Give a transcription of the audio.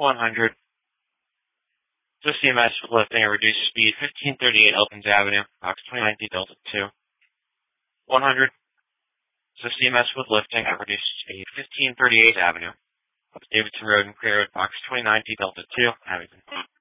100. So CMS with lifting at reduced speed, 1538 Elkins Avenue, box 2090 Delta 2. 100. So CMS with lifting at reduced speed, 1538 Avenue, Davidson Road and Clear Road, box 2090 Delta 2, Abington.